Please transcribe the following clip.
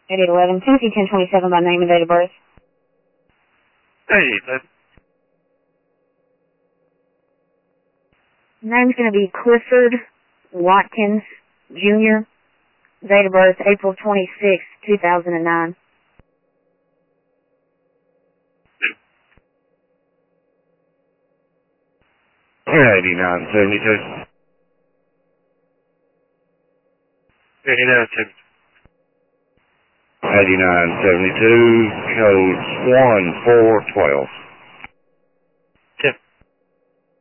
8811, Tennessee 1027 by name and date of birth. Hey, that... Name's going to be Clifford Watkins, Jr. Date of birth, April 26, 2009. Yeah, 8972. 8972, code 1412.